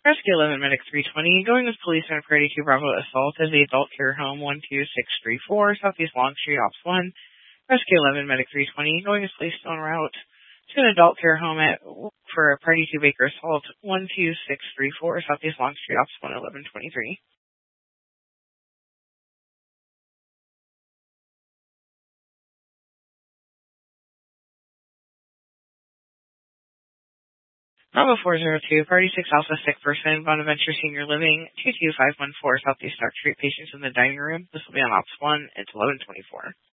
Rescue 11 Medic 320, going with police on a Priority 2 Bravo assault at the Adult Care Home 12634, Southeast Long Street, Ops 1. Rescue 11 Medic 320, going with police on route to an Adult Care Home for a Priority 2 Baker assault 12634, Southeast Long Street, Ops 1 1123. Bravo 402, Party 6 Alpha, sick person, Bonaventure Senior Living, 22514 Southeast Stark Street, patients in the dining room. This will be on Ops 1. It's 1124.